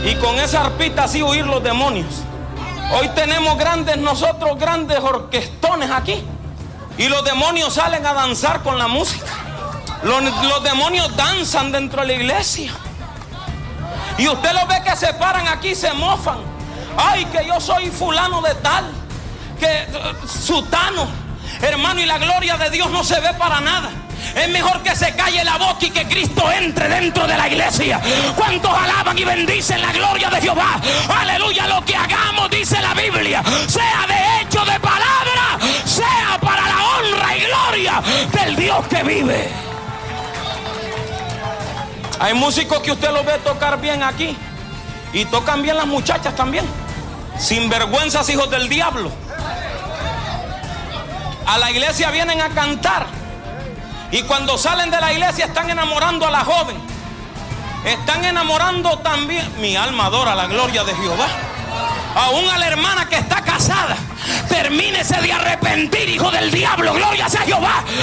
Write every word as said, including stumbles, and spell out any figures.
y con esa arpita así huir los demonios. Hoy tenemos grandes, nosotros grandes orquestones aquí, y los demonios salen a danzar con la música. Los, los demonios danzan dentro de la iglesia, y usted los ve que se paran aquí y se mofan. Ay, que yo soy fulano de tal, que uh, sutano, hermano, y la gloria de Dios no se ve para nada. Es mejor que se calle la boca y que Cristo entre dentro de la iglesia. ¿Cuántos alaban y bendicen la gloria de Jehová? Aleluya. Lo que hagamos, dice la Biblia, sea de hecho, de palabra, sea para la honra y gloria del Dios que vive. Hay músicos que usted los ve tocar bien aquí, y tocan bien las muchachas también. Sinvergüenzas, hijos del diablo. A la iglesia vienen a cantar, y cuando salen de la iglesia están enamorando a la joven. Están enamorando también. Mi alma adora la gloria de Jehová. Aún a la hermana que está casada. Termínese de arrepentir, hijo del diablo. Gloria sea Jehová.